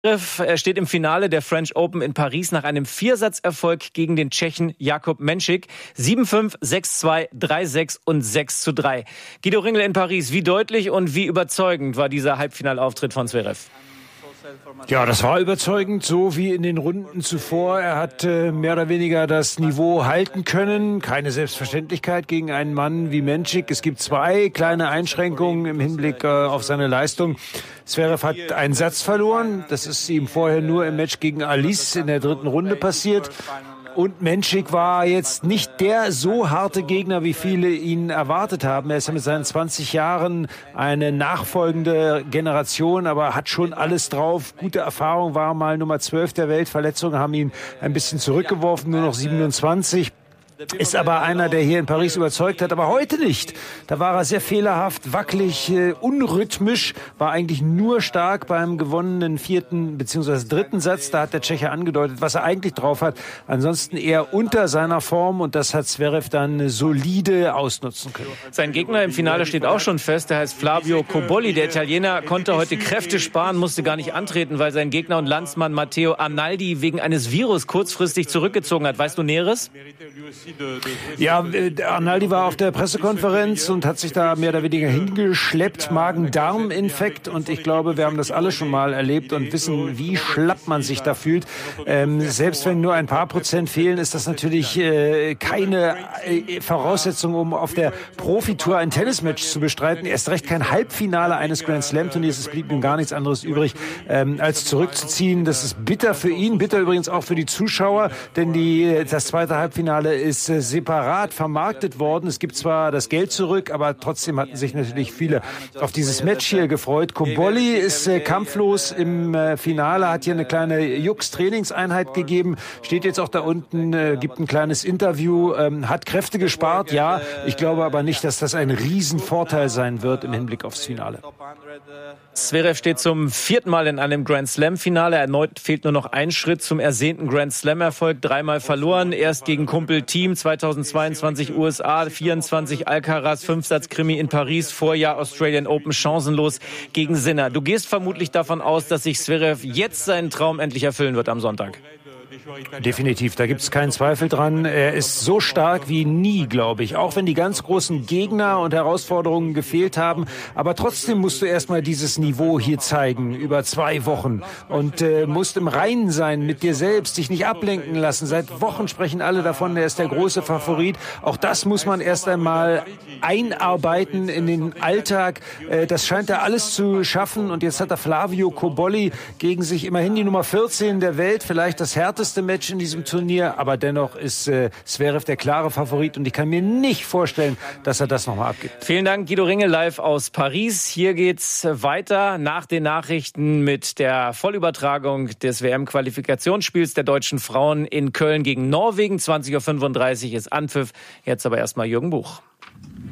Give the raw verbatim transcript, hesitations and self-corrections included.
Er steht im Finale der French Open in Paris nach einem Viersatzerfolg gegen den Tschechen Jakub Menšík. sieben fünf, sechs zwei, drei sechs und sechs zu drei. Guido Ringel in Paris, wie deutlich und wie überzeugend war dieser Halbfinalauftritt von Zverev? Ja, das war überzeugend, so wie in den Runden zuvor. Er hat äh, mehr oder weniger das Niveau halten können. Keine Selbstverständlichkeit gegen einen Mann wie Menšík. Es gibt zwei kleine Einschränkungen im Hinblick äh, auf seine Leistung. Zverev hat einen Satz verloren. Das ist ihm vorher nur im Match gegen Alice in der dritten Runde passiert. Und Menšík war jetzt nicht der so harte Gegner, wie viele ihn erwartet haben. Er ist ja mit seinen zwanzig Jahren eine nachfolgende Generation, aber hat schon alles drauf. Gute Erfahrung, war mal Nummer zwölf der Welt. Verletzungen haben ihn ein bisschen zurückgeworfen, nur noch siebenundzwanzig. Ist aber einer, der hier in Paris überzeugt hat, aber heute nicht. Da war er sehr fehlerhaft, wackelig, äh, unrhythmisch, war eigentlich nur stark beim gewonnenen vierten bzw. dritten Satz. Da hat der Tscheche angedeutet, was er eigentlich drauf hat. Ansonsten eher unter seiner Form und das hat Zverev dann solide ausnutzen können. Sein Gegner im Finale steht auch schon fest. Der heißt Flavio Cobolli. Der Italiener konnte heute Kräfte sparen, musste gar nicht antreten, weil sein Gegner und Landsmann Matteo Arnaldi wegen eines Virus kurzfristig zurückgezogen hat. Weißt du Näheres? Ja, Arnaldi war auf der Pressekonferenz und hat sich da mehr oder weniger hingeschleppt. Magen-Darm-Infekt und ich glaube, wir haben das alle schon mal erlebt und wissen, wie schlapp man sich da fühlt. Ähm, selbst wenn nur ein paar Prozent fehlen, ist das natürlich äh, keine äh, Voraussetzung, um auf der Profitour ein Tennismatch zu bestreiten. Erst recht kein Halbfinale eines Grand Slam-Turniers. Es blieb ihm gar nichts anderes übrig, ähm, als zurückzuziehen. Das ist bitter für ihn, bitter übrigens auch für die Zuschauer, denn die, das zweite Halbfinale ist äh, separat vermarktet worden. Es gibt zwar das Geld zurück, aber trotzdem hatten sich natürlich viele auf dieses Match hier gefreut. Cobolli ist äh, kampflos im äh, Finale, hat hier eine kleine Jux-Trainingseinheit gegeben, steht jetzt auch da unten, äh, gibt ein kleines Interview, ähm, hat Kräfte gespart, ja. Ich glaube aber nicht, dass das ein Riesenvorteil sein wird im Hinblick aufs Finale. Zverev steht zum vierten Mal in einem Grand Slam-Finale. Erneut fehlt nur noch ein Schritt zum ersehnten Grand Slam-Erfolg. Dreimal verloren, erst gegen Kumpel Thiem zweitausendzweiundzwanzig U S A, vierundzwanzig Alcaraz, Fünfsatz-Krimi in Paris, Vorjahr Australian Open chancenlos gegen Sinner. Du gehst vermutlich davon aus, dass sich Zverev jetzt seinen Traum endlich erfüllen wird am Sonntag. Definitiv, da gibt es keinen Zweifel dran. Er ist so stark wie nie, glaube ich. Auch wenn die ganz großen Gegner und Herausforderungen gefehlt haben. Aber trotzdem musst du erstmal dieses Niveau hier zeigen, über zwei Wochen. Und äh, musst im Reinen sein mit dir selbst, dich nicht ablenken lassen. Seit Wochen sprechen alle davon, er ist der große Favorit. Auch das muss man erst einmal einarbeiten in den Alltag. Äh, das scheint er alles zu schaffen. Und jetzt hat er Flavio Cobolli gegen sich, immerhin die Nummer vierzehn der Welt, vielleicht das härteste Match in diesem Turnier, aber dennoch ist äh, Zverev der klare Favorit und ich kann mir nicht vorstellen, dass er das nochmal abgibt. Vielen Dank, Guido Ringel, live aus Paris. Hier geht's weiter nach den Nachrichten mit der Vollübertragung des W M-Qualifikationsspiels der deutschen Frauen in Köln gegen Norwegen. zwanzig Uhr fünfunddreißig ist Anpfiff. Jetzt aber erstmal Jürgen Buch.